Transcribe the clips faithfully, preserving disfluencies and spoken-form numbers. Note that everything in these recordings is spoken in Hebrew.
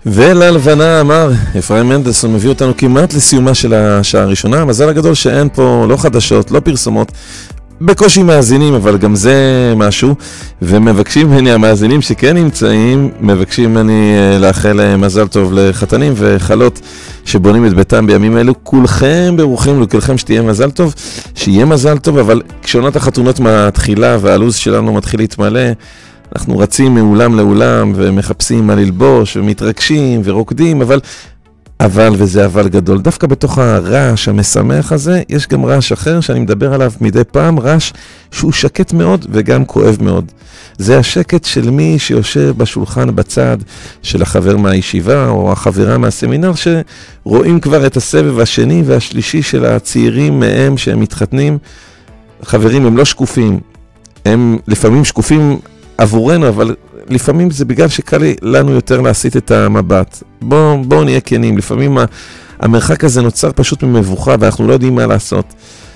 וללבנה אמר, אפרים מנדלסון מביא אותנו כמעט לסיומה של השעה הראשונה. המזל הגדול שאין פה לא חדשות, לא פרסומות, בקושי מאזינים, אבל גם זה משהו. ומבקשים ממני המאזינים שכן נמצאים, מבקשים ממני לאחל מזל טוב לחתנים וחלות שבונים את ביתם בימים אלו. כולכם ברוכים, לכולכם שתהיה מזל טוב, שיהיה מזל טוב. אבל כשעונת החתונות מתחילה והלו"ז שלנו מתחיל להתמלא, אנחנו רצים מאולם לאולם ומחפשים מה ללבוש ומתרגשים ורוקדים, אבל, אבל, וזה אבל גדול, דווקא בתוך הרעש המשמח הזה, יש גם רעש אחר שאני מדבר עליו מדי פעם, רעש שהוא שקט מאוד וגם כואב מאוד. זה השקט של מי שיושב בשולחן בצד של החבר מהישיבה או החברה מהסמינר, שרואים כבר את הסבב השני והשלישי של הצעירים מהם שהם מתחתנים. חברים, הם לא שקופים, הם לפעמים שקופים עבורנו, אבל לפעמים זה בגלל שקל לנו יותר להסיט את המבט. בואו בוא נהיה כנים, לפעמים המרחק הזה נוצר פשוט ממבוכה ואנחנו לא יודעים מה לעשות.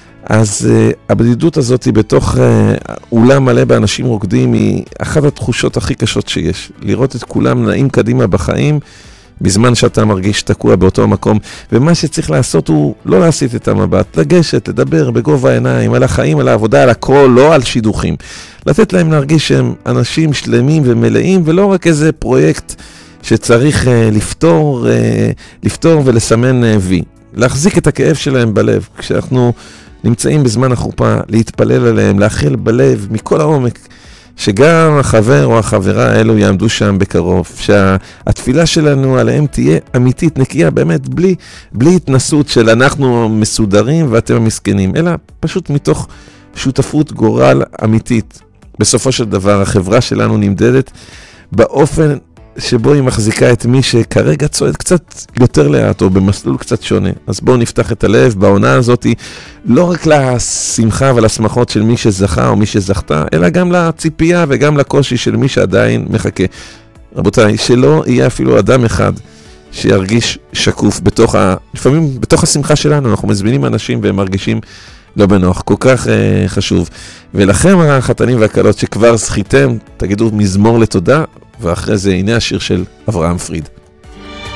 אז uh, הבדידות הזאת היא בתוך uh, אולם מלא באנשים רוקדים, היא אחת התחושות הכי קשות שיש. לראות את כולם נעים קדימה בחיים, בזמן שאתה מרגיש תקוע באותו מקום. ומה שצריך לעשות הוא לא להסיט את המבט, לגשת, לדבר בגובה העיניים, על החיים, על העבודה, על הכל, לא על שידוכים. לתת להם להרגיש שהם אנשים שלמים ומלאים, ולא רק איזה פרויקט שצריך uh, לפתור, uh, לפתור ולסמן uh, וי. להחזיק את הכאב שלהם בלב. כשאנחנו נמצאים בזמן החופה, להתפלל עליהם, להכיל בלב מכל העומק, שגם החבר או החברה האלו יעמדו שם בקרוב, שהתפילה שלנו עליהם תהיה אמיתית, נקייה, באמת, בלי, בלי התנסות של אנחנו מסודרים ואתם המסכנים, אלא פשוט מתוך שותפות גורל אמיתית. בסופו של דבר, החברה שלנו נמדדת באופן שבו היא מחזיקה את מי שכרגע צועד קצת יותר לאט או במסלול קצת שונה. אז בואו נפתח את הלב בעונה הזאת, לא רק לשמחה ולשמחות של מי שזכה או מי שזכתה, אלא גם לציפייה וגם לקושי של מי שעדיין מחכה. רבותיי, שלא יהיה אפילו אדם אחד שירגיש שקוף בתוך ה... לפעמים בתוך השמחה שלנו, אנחנו מזמינים אנשים והם מרגישים לא בנוח, כל כך uh, חשוב. ולכם החתנים והקלות שכבר זכיתם, תגידו מזמור לתודה, ואחרי זה הנה השיר של אברהם פריד.